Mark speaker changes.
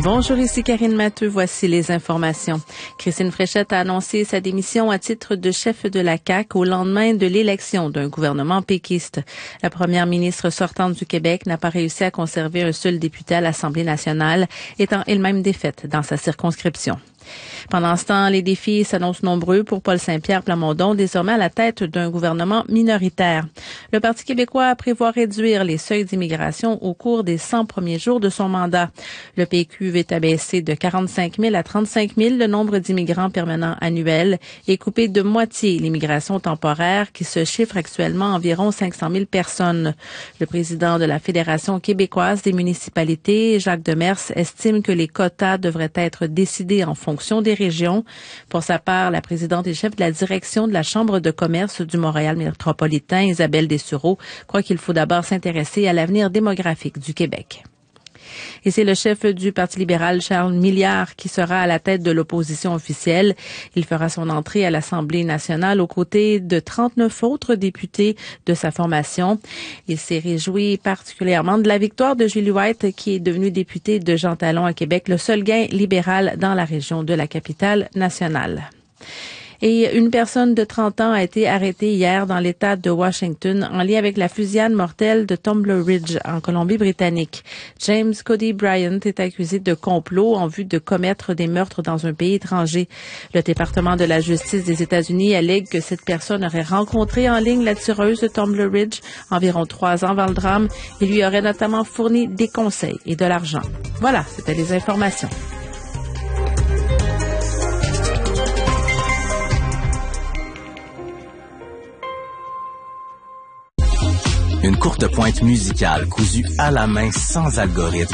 Speaker 1: Bonjour, ici Karine Matteux. Voici les informations. Christine Fréchette a annoncé sa démission à titre de chef de la CAQ au lendemain de l'élection d'un gouvernement péquiste. La première ministre sortante du Québec n'a pas réussi à conserver un seul député à l'Assemblée nationale, étant elle-même défaite dans sa circonscription. Pendant ce temps, les défis s'annoncent nombreux pour Paul Saint-Pierre Plamondon, désormais à la tête d'un gouvernement minoritaire. Le Parti québécois prévoit réduire les seuils d'immigration au cours des 100 premiers jours de son mandat. Le PQ veut abaisser de 45 000 à 35 000 le nombre d'immigrants permanents annuels et couper de moitié l'immigration temporaire qui se chiffre actuellement à environ 500 000 personnes. Le président de la Fédération québécoise des municipalités, Jacques Demers, estime que les quotas devraient être décidés en fonction des régions. Pour sa part, la présidente et chef de la direction de la Chambre de commerce du Montréal métropolitain, Isabelle Dessureau, croit qu'il faut d'abord s'intéresser à l'avenir démographique du Québec. Et c'est le chef du Parti libéral, Charles Milliard, qui sera à la tête de l'opposition officielle. Il fera son entrée à l'Assemblée nationale aux côtés de 39 autres députés de sa formation. Il s'est réjoui particulièrement de la victoire de Julie White, qui est devenue députée de Jean Talon à Québec, le seul gain libéral dans la région de la capitale nationale. Et une personne de 30 ans a été arrêtée hier dans l'État de Washington en lien avec la fusillade mortelle de Tumbler Ridge en Colombie-Britannique. James Cody Bryant est accusé de complot en vue de commettre des meurtres dans un pays étranger. Le département de la justice des États-Unis allègue que cette personne aurait rencontré en ligne la tueuse de Tumbler Ridge environ 3 ans avant le drame et lui aurait notamment fourni des conseils et de l'argent. Voilà, c'était les informations.
Speaker 2: Une courte pointe musicale cousue à la main sans algorithme